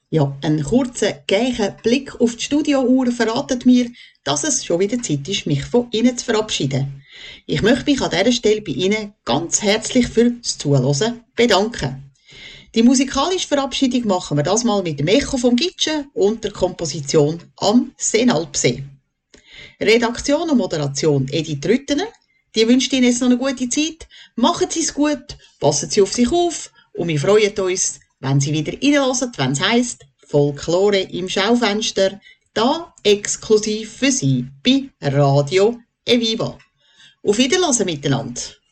Ja, ein kurzer, gleicher Blick auf die Studiouhr verratet mir, dass es schon wieder Zeit ist, mich von Ihnen zu verabschieden. Ich möchte mich an dieser Stelle bei Ihnen ganz herzlich fürs Zuhören bedanken. Die musikalische Verabschiedung machen wir das mal mit dem Echo vom Gitsche und der Komposition am Seenalpsee. Redaktion und Moderation Edith Rüttener. Die wünscht Ihnen jetzt noch eine gute Zeit. Machen Sie es gut, passen Sie auf sich auf und wir freuen uns, wenn Sie wieder reinhören, wenn es heisst Folklore im Schaufenster, da exklusiv für Sie bei Radio Eviva. Auf Wiederhören miteinander.